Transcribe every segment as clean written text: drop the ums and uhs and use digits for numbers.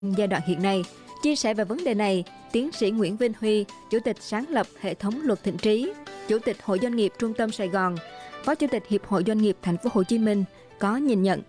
giai đoạn hiện nay. Chia sẻ về vấn đề này, tiến sĩ Nguyễn Vinh Huy, Chủ tịch sáng lập hệ thống luật Thịnh Trí, Chủ tịch Hội Doanh nghiệp Trung tâm Sài Gòn, Phó Chủ tịch Hiệp hội Doanh nghiệp Thành phố Hồ Chí Minh có nhìn nhận.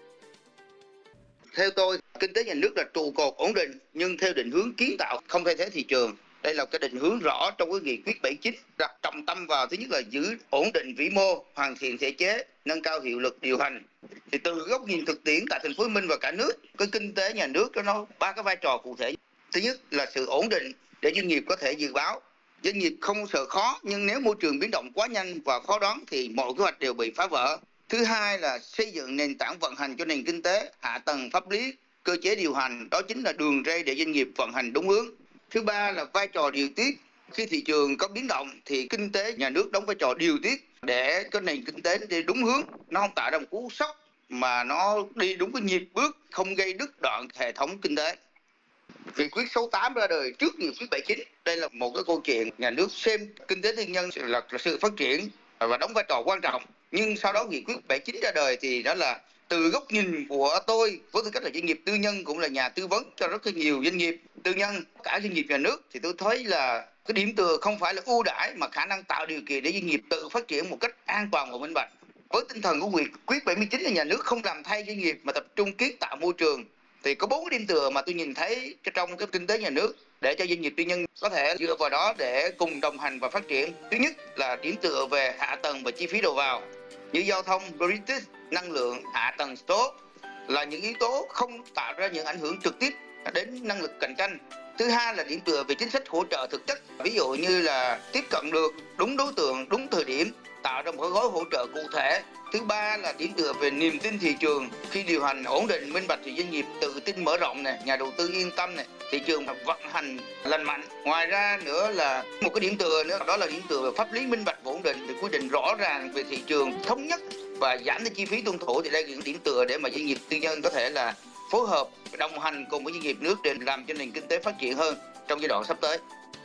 Theo tôi, kinh tế nhà nước là trụ cột ổn định nhưng theo định hướng kiến tạo, không thay thế thị trường. Đây là cái định hướng rõ trong cái nghị quyết 79, đặt trọng tâm vào thứ nhất là giữ ổn định vĩ mô, hoàn thiện thể chế, nâng cao hiệu lực điều hành. Thì từ góc nhìn thực tiễn tại thành phố Hồ Chí Minh và cả nước, cái kinh tế nhà nước nó ba cái vai trò cụ thể. Thứ nhất là sự ổn định để doanh nghiệp có thể dự báo. Doanh nghiệp không sợ khó, nhưng nếu môi trường biến động quá nhanh và khó đoán thì mọi kế hoạch đều bị phá vỡ. Thứ hai là xây dựng nền tảng vận hành cho nền kinh tế, hạ tầng pháp lý, cơ chế điều hành, đó chính là đường ray để doanh nghiệp vận hành đúng hướng. Thứ ba là vai trò điều tiết. Khi thị trường có biến động thì kinh tế nhà nước đóng vai trò điều tiết để cái nền kinh tế đi đúng hướng, nó không tạo ra một cú sốc mà nó đi đúng cái nhịp bước, không gây đứt đoạn hệ thống kinh tế. Nghị quyết 68 ra đời trước nghị quyết 79. Đây là một cái câu chuyện nhà nước xem kinh tế tư nhân là sự phát triển và đóng vai trò quan trọng. Nhưng sau đó nghị quyết 79 ra đời thì đó là từ góc nhìn của tôi với tư cách là doanh nghiệp tư nhân, cũng là nhà tư vấn cho rất là nhiều doanh nghiệp tư nhân, cả doanh nghiệp nhà nước, thì tôi thấy là cái điểm tựa không phải là ưu đãi mà khả năng tạo điều kiện để doanh nghiệp tự phát triển một cách an toàn và minh bạch. Với tinh thần của nghị quyết 79 là nhà nước không làm thay doanh nghiệp mà tập trung kiến tạo môi trường, thì có 4 cái điểm tựa mà tôi nhìn thấy trong cái kinh tế nhà nước để cho doanh nghiệp tư nhân có thể dựa vào đó để cùng đồng hành và phát triển. Thứ nhất là điểm tựa về hạ tầng và chi phí đầu vào như giao thông, logistics, năng lượng, hạ tầng số là những yếu tố không tạo ra những ảnh hưởng trực tiếp đến năng lực cạnh tranh. Thứ hai là điểm tựa về chính sách hỗ trợ thực chất, ví dụ như là tiếp cận được đúng đối tượng, đúng thời điểm, tạo ra một cái gói hỗ trợ cụ thể. Thứ ba là điểm tựa về niềm tin thị trường, khi điều hành ổn định, minh bạch thì doanh nghiệp tự tin mở rộng này, nhà đầu tư yên tâm này, thị trường vận hành lành mạnh. Ngoài ra nữa là một cái điểm tựa nữa, đó là điểm tựa về pháp lý minh bạch và ổn định, thì quy định rõ ràng về thị trường, thống nhất và giảm cái chi phí tuân thủ. Thì đây là những điểm tựa để mà doanh nghiệp tư nhân có thể là phối hợp đồng hành cùng với doanh nghiệp nước để làm cho nền kinh tế phát triển hơn trong giai đoạn sắp tới.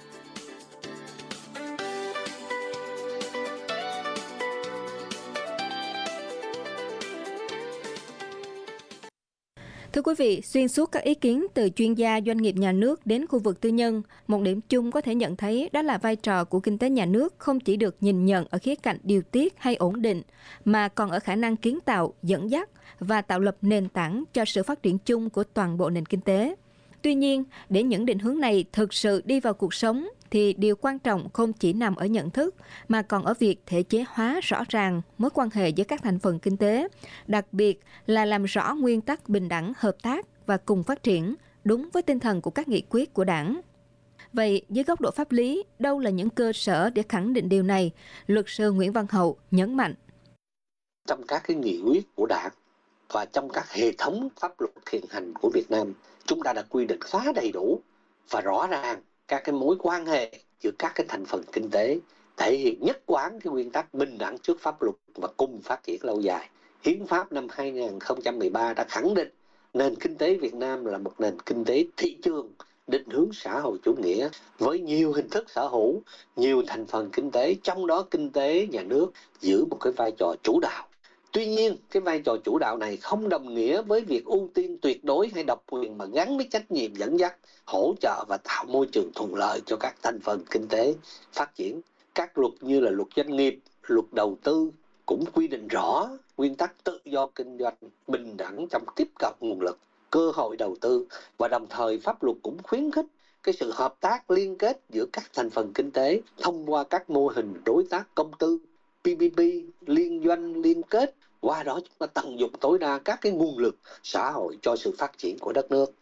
Thưa quý vị, xuyên suốt các ý kiến từ chuyên gia doanh nghiệp nhà nước đến khu vực tư nhân, một điểm chung có thể nhận thấy đó là vai trò của kinh tế nhà nước không chỉ được nhìn nhận ở khía cạnh điều tiết hay ổn định, mà còn ở khả năng kiến tạo, dẫn dắt và tạo lập nền tảng cho sự phát triển chung của toàn bộ nền kinh tế. Tuy nhiên, để những định hướng này thực sự đi vào cuộc sống, thì điều quan trọng không chỉ nằm ở nhận thức, mà còn ở việc thể chế hóa rõ ràng mối quan hệ giữa các thành phần kinh tế, đặc biệt là làm rõ nguyên tắc bình đẳng, hợp tác và cùng phát triển, đúng với tinh thần của các nghị quyết của Đảng. Vậy, dưới góc độ pháp lý, đâu là những cơ sở để khẳng định điều này? Luật sư Nguyễn Văn Hậu nhấn mạnh. Trong các cái nghị quyết của Đảng và trong các hệ thống pháp luật hiện hành của Việt Nam, chúng ta đã quy định khá đầy đủ và rõ ràng các cái mối quan hệ giữa các cái thành phần kinh tế, thể hiện nhất quán cái nguyên tắc bình đẳng trước pháp luật và cùng phát triển lâu dài. Hiến pháp năm 2013 đã khẳng định nền kinh tế Việt Nam là một nền kinh tế thị trường định hướng xã hội chủ nghĩa với nhiều hình thức sở hữu, nhiều thành phần kinh tế, trong đó kinh tế nhà nước giữ một cái vai trò chủ đạo. Tuy nhiên, cái vai trò chủ đạo này không đồng nghĩa với việc ưu tiên tuyệt đối hay độc quyền, mà gắn với trách nhiệm dẫn dắt, hỗ trợ và tạo môi trường thuận lợi cho các thành phần kinh tế phát triển. Các luật như là luật doanh nghiệp, luật đầu tư cũng quy định rõ nguyên tắc tự do kinh doanh, bình đẳng trong tiếp cận nguồn lực, cơ hội đầu tư, và đồng thời pháp luật cũng khuyến khích cái sự hợp tác liên kết giữa các thành phần kinh tế thông qua các mô hình đối tác công tư, PPP, liên doanh, liên kết. Qua đó chúng ta tận dụng tối đa các cái nguồn lực xã hội cho sự phát triển của đất nước.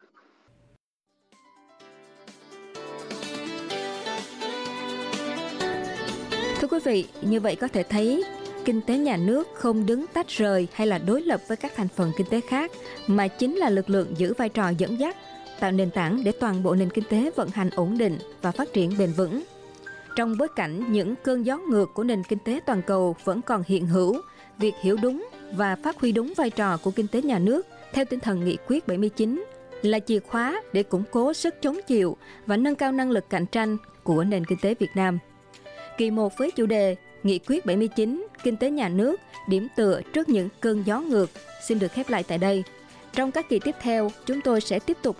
Thưa quý vị, như vậy có thể thấy kinh tế nhà nước không đứng tách rời hay là đối lập với các thành phần kinh tế khác, mà chính là lực lượng giữ vai trò dẫn dắt, tạo nền tảng để toàn bộ nền kinh tế vận hành ổn định và phát triển bền vững. Trong bối cảnh những cơn gió ngược của nền kinh tế toàn cầu vẫn còn hiện hữu, việc hiểu đúng và phát huy đúng vai trò của kinh tế nhà nước theo tinh thần nghị quyết 79 là chìa khóa để củng cố sức chống chịu và nâng cao năng lực cạnh tranh của nền kinh tế Việt Nam. Kỳ 1 với chủ đề Nghị quyết 79, Kinh tế nhà nước, điểm tựa trước những cơn gió ngược xin được khép lại tại đây. Trong các kỳ tiếp theo, chúng tôi sẽ tiếp tục